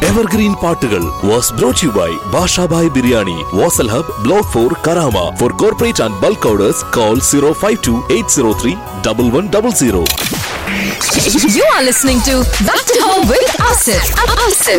Evergreen പാട്ടുകൾ was brought you by Basha Bhai biryani, Wasl hub, block 4, Karama. Four corporate and bulk orders call 052-803-1100. You are listening to Back to Home with Asif.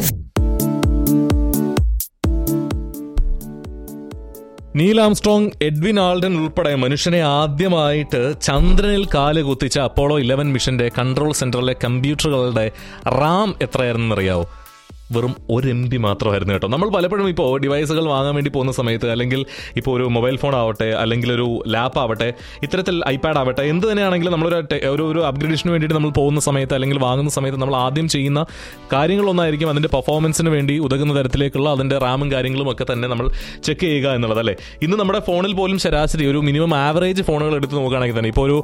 Neil Armstrong, Edwin ആൾഡൻ ഉൾപ്പെടെ മനുഷ്യനെ ആദ്യമായിട്ട് ചന്ദ്രനിൽ കാല് കുത്തിച്ച Apollo 11 മിഷന്റെ control സെന്ററിലെ കമ്പ്യൂട്ടറുകളുടെ റാം എത്രയായിരുന്നെന്നറിയാവോ? വെറും 1 MB മാത്രമായിരുന്നു കേട്ടോ. നമ്മൾ പലപ്പോഴും ഇപ്പോൾ ഡിവൈസുകൾ വാങ്ങാൻ വേണ്ടി പോകുന്ന സമയത്ത്, അല്ലെങ്കിൽ ഇപ്പോൾ ഒരു മൊബൈൽ ഫോൺ ആവട്ടെ, അല്ലെങ്കിൽ ഒരു ലാപ്പ് ആവട്ടെ, ഇത്തരത്തിൽ ഐപാഡ് ആവട്ടെ, എന്ത് തന്നെയാണെങ്കിലും നമ്മളൊരു അപ്ഗ്രേഡേഷന് വേണ്ടിയിട്ട് നമ്മൾ പോകുന്ന സമയത്ത് അല്ലെങ്കിൽ വാങ്ങുന്ന സമയത്ത് നമ്മൾ ആദ്യം ചെയ്യുന്ന കാര്യങ്ങളൊന്നായിരിക്കും അതിൻ്റെ പെർഫോമൻസിന് വേണ്ടി ഉതകുന്ന തരത്തിലേക്കുള്ള അതിൻ്റെ റാമും കാര്യങ്ങളും ഒക്കെ തന്നെ നമ്മൾ ചെക്ക് ചെയ്യുക എന്നുള്ളത്, അല്ലേ? ഇന്ന് നമ്മുടെ ഫോണിൽ പോലും ശരാശരി ഒരു മിനിമം ആവറേജ് ഫോണുകൾ എടുത്ത് നോക്കുകയാണെങ്കിൽ തന്നെ ഇപ്പോൾ ഒരു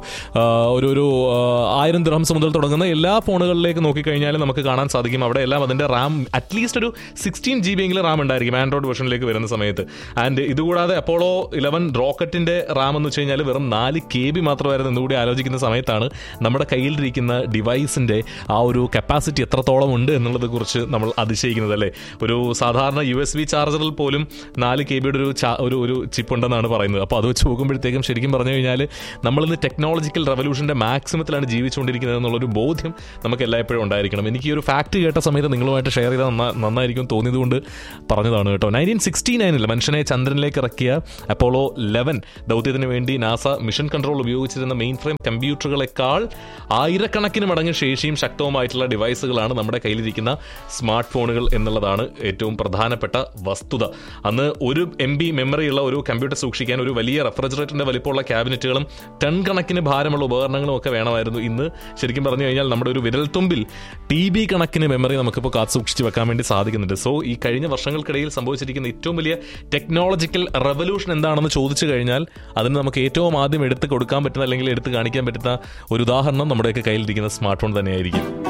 1000 ദിർഹംസ് മുതൽ തുടങ്ങുന്ന എല്ലാ ഫോണുകളിലേക്ക് നോക്കിക്കഴിഞ്ഞാലും നമുക്ക് കാണാൻ സാധിക്കും അവിടെ എല്ലാം അതിൻ്റെ റാം അറ്റ്ലീസ്റ്റ് ഒരു 16 GB എങ്കിലും റാം ഉണ്ടായിരിക്കും ആൻഡ്രോയിഡ് വെർഷനിലേക്ക് വരുന്ന സമയത്ത്. ആൻഡ് ഇതുകൂടാതെ അപ്പോളോ 11 റോക്കറ്റിന്റെ റാം എന്ന് വെച്ച് കഴിഞ്ഞാൽ വെറും 4 KB മാത്രമായിരുന്നു. എന്നുകൂടി ആലോചിക്കുന്ന സമയത്താണ് നമ്മുടെ കയ്യിലിരിക്കുന്ന ഡിവൈസിന്റെ ആ ഒരു കപ്പാസിറ്റി എത്രത്തോളം ഉണ്ട് എന്നുള്ളതെ കുറിച്ച് നമ്മൾ അതിശയിക്കുന്നത്, അല്ലേ? ഒരു സാധാരണ USB ചാർജറിൽ പോലും 4 KB ഒരു ചിപ്പ് ഉണ്ടെന്നാണ് പറയുന്നത്. അപ്പോൾ അത് വെച്ച് നോക്കുമ്പോഴത്തേക്കും ശരിക്കും പറഞ്ഞു കഴിഞ്ഞാൽ നമ്മളിന്ന് ടെക്നോളജിക്കൽ റെവല്യൂഷന്റെ മാക്സിമത്തിലാണ് ജീവിച്ചുകൊണ്ടിരിക്കുന്നത് എന്നുള്ളൊരു ബോധ്യം നമുക്ക് എല്ലായ്പ്പോഴും ഉണ്ടായിരിക്കണം. എനിക്ക് ഈ ഒരു ഫാക്ട് കേട്ട സമയത്ത് നിങ്ങളുമായിട്ട് ഷെയർ ചെയ്താൽ നന്നായിരിക്കും തോന്നിയതുകൊണ്ട് പറഞ്ഞതാണ് കേട്ടോ. 1969 മനുഷ്യനെ ചന്ദ്രനിലേക്ക് ഇറക്കിയ അപ്പോളോ 11 ദൗത്യത്തിന് വേണ്ടി നാസ മിഷൻ കൺട്രോൾ ഉപയോഗിച്ചിരുന്ന മെയിൻ ഫ്രെയിം കമ്പ്യൂട്ടറുകളെക്കാൾ ആയിരക്കണക്കിന് മടങ്ങ് ശേഷിയും ശക്തവുമായിട്ടുള്ള ഡിവൈസുകളാണ് നമ്മുടെ കയ്യിലിരിക്കുന്ന സ്മാർട്ട് ഫോണുകൾ എന്നുള്ളതാണ് ഏറ്റവും പ്രധാനപ്പെട്ട വസ്തുത. അന്ന് 1 MB മെമ്മറിയുള്ള ഒരു കമ്പ്യൂട്ടർ സൂക്ഷിക്കാൻ ഒരു വലിയ റെഫ്രിജറേറ്ററിന്റെ വലിപ്പമുള്ള ക്യാബിനറ്റുകളും ടൺ കണക്കിന് ഭാരമുള്ള ഉപകരണങ്ങളും ഒക്കെ വേണമായിരുന്നു. ഇന്ന് ശരിക്കും പറഞ്ഞു കഴിഞ്ഞാൽ നമ്മുടെ ഒരു വിരൽത്തുമ്പിൽ TB കണക്കിന് മെമ്മറി നമുക്കിപ്പോൾ കാത്തു സൂക്ഷിച്ച് വെക്കാൻ വേണ്ടി സാധിക്കുന്നുണ്ട്. സോ ഈ കഴിഞ്ഞ വർഷങ്ങൾക്കിടയിൽ സംഭവിച്ചിരിക്കുന്ന ഏറ്റവും വലിയ ടെക്നോളജിക്കൽ റെവല്യൂഷൻ എന്താണെന്ന് ചോദിച്ചു കഴിഞ്ഞാൽ അതിന് നമുക്ക് ഏറ്റവും ആദ്യം എടുത്ത് കൊടുക്കാൻ പറ്റുന്ന അല്ലെങ്കിൽ എടുത്ത് കാണിക്കാൻ പറ്റുന്ന ഒരു ഉദാഹരണം നമ്മുടെയൊക്കെ കയ്യിലിരിക്കുന്ന സ്മാർട്ട് ഫോൺ തന്നെയായിരിക്കും.